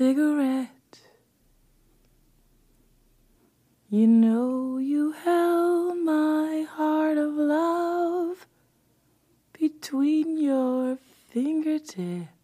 cigarette. You know you held my heart of love between your fingertips.